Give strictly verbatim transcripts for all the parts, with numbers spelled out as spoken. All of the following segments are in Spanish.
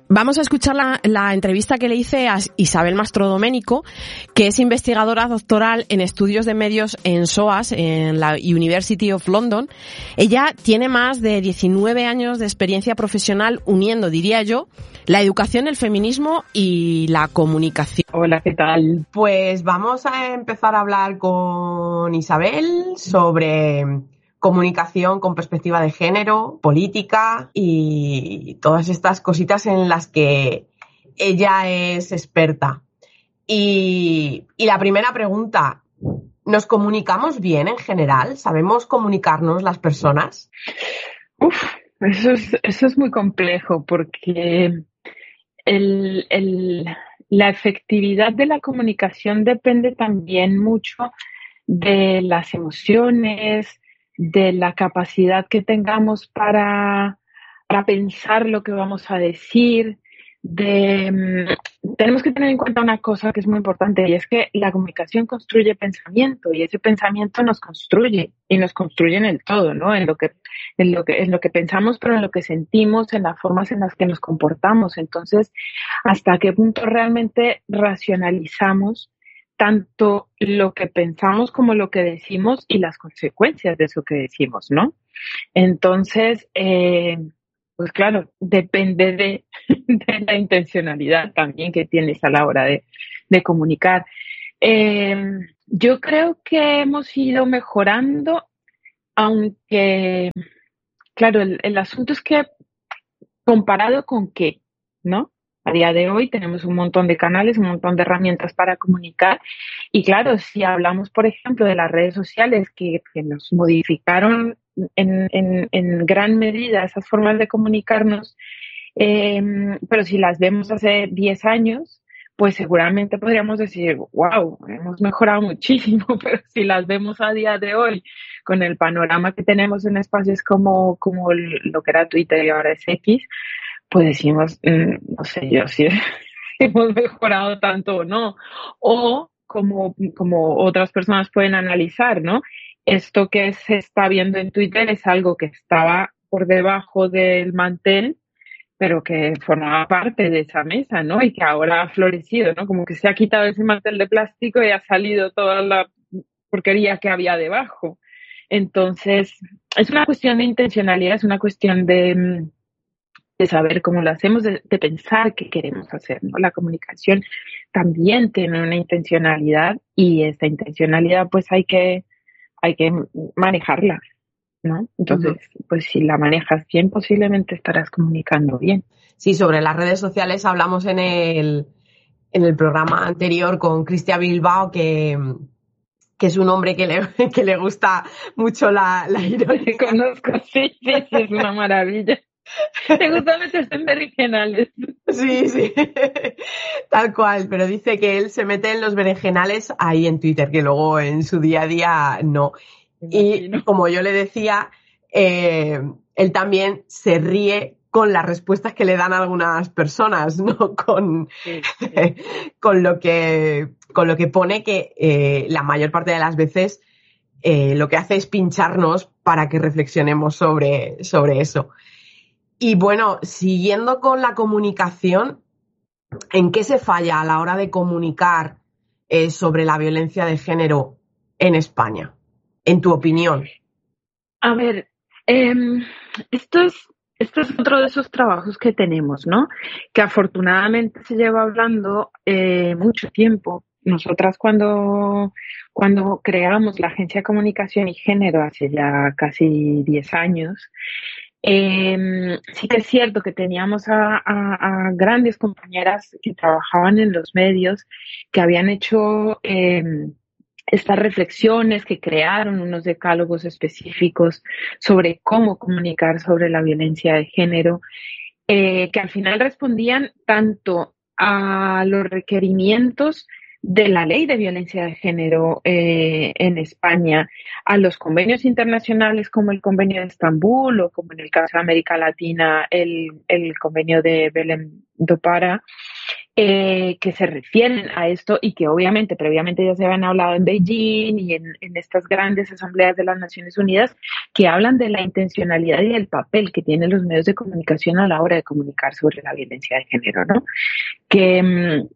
Vamos a escuchar la, la entrevista que le hice a Isabel Mastrodomenico, que es investigadora doctoral en estudios de medios en S O A S, en la University of London. Ella tiene más de diecinueve años de experiencia profesional uniendo, diría yo, la educación, el feminismo y la comunicación. Hola, ¿qué tal? Pues vamos a empezar a hablar con Isabel sobre comunicación con perspectiva de género, política y todas estas cositas en las que ella es experta. Y, y la primera pregunta, ¿nos comunicamos bien en general? ¿Sabemos comunicarnos las personas? Uf, eso es, eso es muy complejo porque el, el, la efectividad de la comunicación depende también mucho de las emociones, de la capacidad que tengamos para, para pensar lo que vamos a decir. De, tenemos que tener en cuenta una cosa que es muy importante, y es que la comunicación construye pensamiento, y ese pensamiento nos construye y nos construye en el todo, ¿no? En lo que, en lo que, en lo que pensamos, pero en lo que sentimos, en las formas en las que nos comportamos. Entonces, ¿hasta qué punto realmente racionalizamos tanto lo que pensamos como lo que decimos y las consecuencias de eso que decimos, ¿no? Entonces, eh, pues claro, depende de, de la intencionalidad también que tienes a la hora de, de comunicar. Eh, yo creo que hemos ido mejorando, aunque, claro, el, el asunto es que comparado con qué, ¿no? A día de hoy tenemos un montón de canales, un montón de herramientas para comunicar. Y claro, si hablamos, por ejemplo, de las redes sociales que, que nos modificaron en, en, en gran medida esas formas de comunicarnos, eh, pero si las vemos hace diez años, pues seguramente podríamos decir, wow, hemos mejorado muchísimo, pero si las vemos a día de hoy, con el panorama que tenemos en espacios como, como lo que era Twitter y ahora es X, pues decimos, mmm, no sé yo si hemos mejorado tanto o no. O como, como otras personas pueden analizar, ¿no? Esto que se está viendo en Twitter es algo que estaba por debajo del mantel, pero que formaba parte de esa mesa, ¿no? Y que ahora ha florecido, ¿no? Como que se ha quitado ese mantel de plástico y ha salido toda la porquería que había debajo. Entonces, es una cuestión de intencionalidad, es una cuestión de... de saber cómo lo hacemos, de, de pensar qué queremos hacer, ¿no? La comunicación también tiene una intencionalidad y esta intencionalidad pues hay que, hay que manejarla, ¿no? Entonces, uh-huh. pues si la manejas bien, posiblemente estarás comunicando bien. Sí, sobre las redes sociales hablamos en el, en el programa anterior con Cristian Bilbao, que, que es un hombre que le, que le gusta mucho la, la ironía. Conozco, sí, sí, sí, es una maravilla. Te gusta meterse en berenjenales. Sí, sí, tal cual, pero dice que él se mete en los berenjenales ahí en Twitter, que luego en su día a día no. Y como yo le decía, eh, él también se ríe con las respuestas que le dan algunas personas, ¿no? Con, sí, sí. con, lo, que, con lo que pone que eh, la mayor parte de las veces eh, lo que hace es pincharnos para que reflexionemos sobre, sobre eso. Y bueno, siguiendo con la comunicación, ¿en qué se falla a la hora de comunicar eh, sobre la violencia de género en España, en tu opinión? A ver, eh, esto es, esto es otro de esos trabajos que tenemos, ¿no? Que afortunadamente se lleva hablando eh, mucho tiempo. Nosotras cuando, cuando creamos la Agencia de Comunicación y Género hace ya casi diez años, Eh, sí que es cierto que teníamos a, a, a grandes compañeras que trabajaban en los medios, que habían hecho eh, estas reflexiones, que crearon unos decálogos específicos sobre cómo comunicar sobre la violencia de género, eh, que al final respondían tanto a los requerimientos de la ley de violencia de género eh, en España, a los convenios internacionales como el convenio de Estambul o como en el caso de América Latina el, el convenio de Belém do Pará, eh, que se refieren a esto y que obviamente previamente ya se habían hablado en Beijing y en, en estas grandes asambleas de las Naciones Unidas, que hablan de la intencionalidad y del papel que tienen los medios de comunicación a la hora de comunicar sobre la violencia de género, ¿no? Que mmm,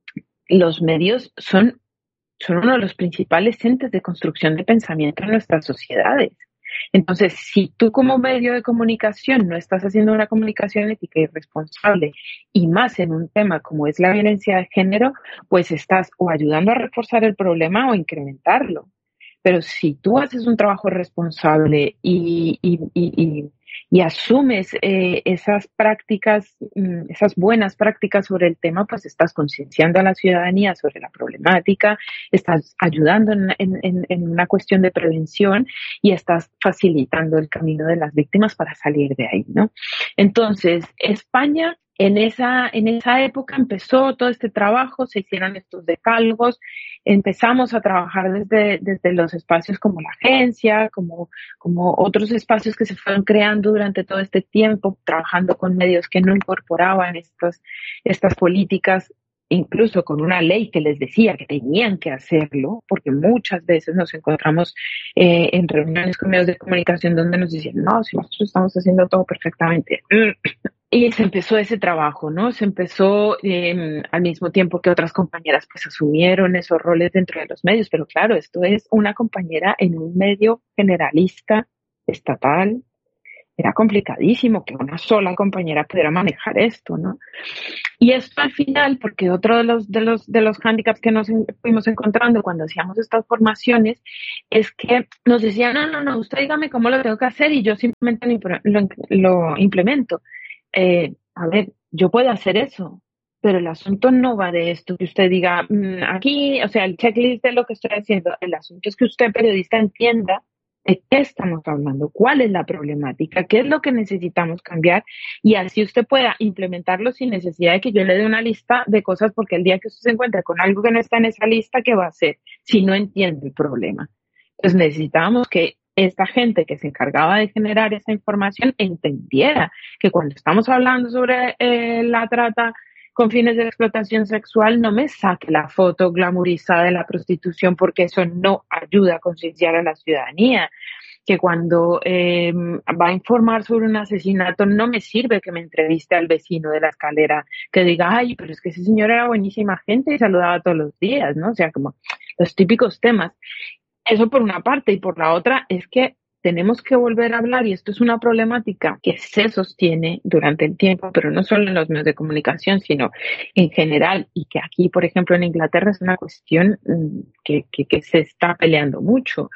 los medios son, son uno de los principales entes de construcción de pensamiento en nuestras sociedades. Entonces, si tú como medio de comunicación no estás haciendo una comunicación ética y responsable, y más en un tema como es la violencia de género, pues estás o ayudando a reforzar el problema o incrementarlo. Pero si tú haces un trabajo responsable y, y, y, y, y asumes eh, esas prácticas, esas buenas prácticas sobre el tema, pues estás concienciando a la ciudadanía sobre la problemática, estás ayudando en, en, en una cuestión de prevención y estás facilitando el camino de las víctimas para salir de ahí, ¿no? Entonces, España en esa, en esa época empezó todo este trabajo, se hicieron estos decálogos, empezamos a trabajar desde, desde los espacios como la agencia, como, como otros espacios que se fueron creando durante todo este tiempo, trabajando con medios que no incorporaban estas, estas políticas, incluso con una ley que les decía que tenían que hacerlo, porque muchas veces nos encontramos eh, en reuniones con medios de comunicación donde nos dicen, no, si nosotros estamos haciendo todo perfectamente. Y se empezó ese trabajo, ¿no? Se empezó eh, al mismo tiempo que otras compañeras pues asumieron esos roles dentro de los medios, pero claro, esto es una compañera en un medio generalista, estatal. Era complicadísimo que una sola compañera pudiera manejar esto, ¿no? Y esto al final, porque otro de los de los de los hándicaps que nos fuimos encontrando cuando hacíamos estas formaciones es que nos decían, no, no, no, usted dígame cómo lo tengo que hacer y yo simplemente lo, lo implemento. Eh, a ver, yo puedo hacer eso, pero el asunto no va de esto, que usted diga, mmm, aquí, o sea, el checklist de lo que estoy haciendo, el asunto es que usted, periodista, entienda de qué estamos hablando, cuál es la problemática, qué es lo que necesitamos cambiar y así usted pueda implementarlo sin necesidad de que yo le dé una lista de cosas, porque el día que usted se encuentre con algo que no está en esa lista, ¿qué va a hacer si no entiende el problema? Entonces necesitábamos que esta gente que se encargaba de generar esa información entendiera que cuando estamos hablando sobre eh, la trata con fines de explotación sexual, no me saque la foto glamorizada de la prostitución, porque eso no ayuda a concienciar a la ciudadanía. Que cuando eh, va a informar sobre un asesinato, no me sirve que me entreviste al vecino de la escalera, que diga, ay, pero es que ese señor era buenísima gente y saludaba todos los días, ¿no? O sea, como los típicos temas. Eso por una parte, y por la otra es que tenemos que volver a hablar, y esto es una problemática que se sostiene durante el tiempo, pero no solo en los medios de comunicación, sino en general, y que aquí, por ejemplo, en Inglaterra es una cuestión que, que, que se está peleando mucho.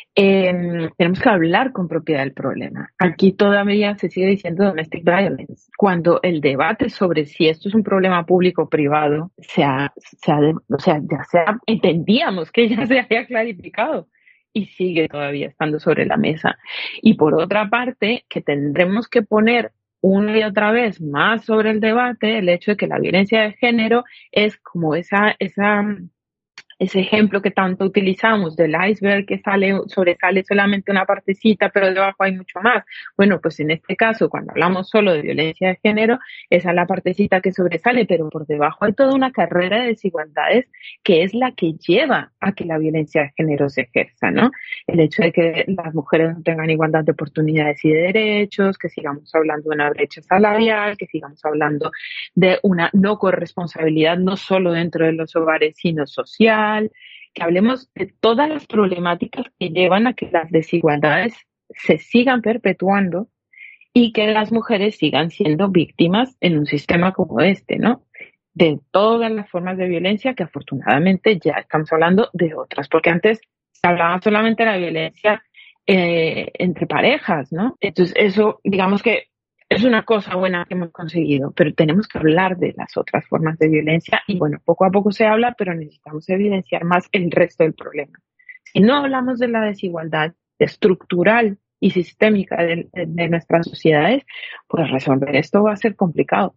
Eh, tenemos que hablar con propiedad del problema. Aquí todavía se sigue diciendo domestic violence, cuando el debate sobre si esto es un problema público o privado, se ha, se ha, o sea, ya se ha, entendíamos que ya se había clarificado. Y sigue todavía estando sobre la mesa. Y por otra parte, que tendremos que poner una y otra vez más sobre el debate el hecho de que la violencia de género es como esa, esa, ese ejemplo que tanto utilizamos del iceberg que sale, sobresale solamente una partecita, pero debajo hay mucho más. Bueno, pues en este caso, cuando hablamos solo de violencia de género, esa es la partecita que sobresale, pero por debajo hay toda una carrera de desigualdades que es la que lleva a que la violencia de género se ejerza, ¿no? El hecho de que las mujeres no tengan igualdad de oportunidades y de derechos, que sigamos hablando de una brecha salarial, que sigamos hablando de una no corresponsabilidad no solo dentro de los hogares, sino social, que hablemos de todas las problemáticas que llevan a que las desigualdades se sigan perpetuando y que las mujeres sigan siendo víctimas en un sistema como este, ¿no? De todas las formas de violencia, que afortunadamente ya estamos hablando de otras, porque antes se hablaba solamente de la violencia eh, entre parejas, ¿no? Entonces eso, digamos que es una cosa buena que hemos conseguido, pero tenemos que hablar de las otras formas de violencia y bueno, poco a poco se habla, pero necesitamos evidenciar más el resto del problema. Si no hablamos de la desigualdad estructural y sistémica de, de, de nuestras sociedades, pues resolver esto va a ser complicado.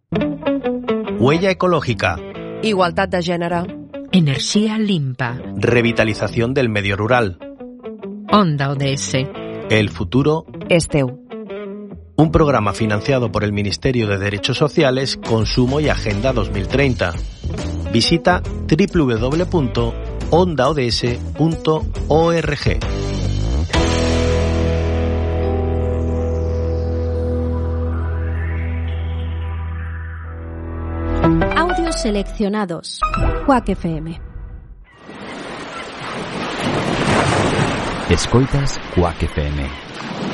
Huella ecológica. Igualdad de género. Energía limpa. Revitalización del medio rural. Onda O D S. El futuro és teu. Un programa financiado por el Ministerio de Derechos Sociales, Consumo y Agenda dos mil treinta. visita doble u doble u doble u punto onda o d s punto org. Audios seleccionados. Quack F M. Escoitas Quack F M.